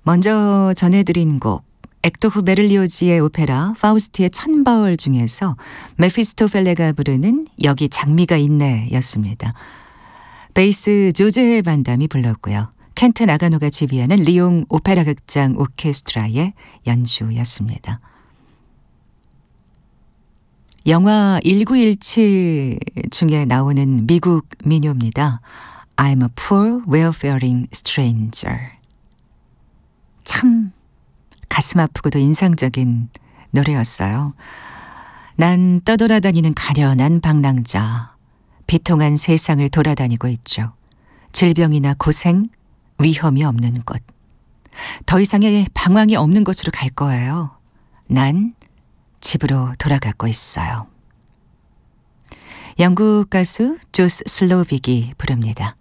먼저 전해드린 곡 엑토프 베를리오즈의 오페라 파우스트의 천바울 중에서 메피스토펠레가 부르는 여기 장미가 있네 였습니다. 베이스 조제 반담이 불렀고요. 켄트 나가노가 지휘하는 리옹 오페라 극장 오케스트라의 연주였습니다. 영화 1917 중에 나오는 미국 민요입니다. I'm a poor wayfaring stranger. 참 가슴 아프고도 인상적인 노래였어요. 난 떠돌아다니는 가련한 방랑자, 비통한 세상을 돌아다니고 있죠. 질병이나 고생, 위험이 없는 곳. 더 이상의 방황이 없는 곳으로 갈 거예요. 난 집으로 돌아가고 있어요. 영국 가수 조스 슬로빅이 부릅니다.